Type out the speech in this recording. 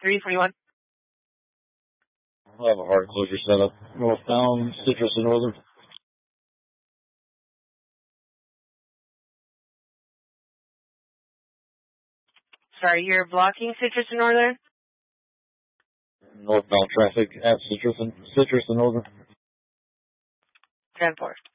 341. I'll have a hard closure set up. Northbound, Citrus and Northern. Sorry, you're blocking Citrus and Northern? Northbound traffic at Citrus and Northern. 10-4.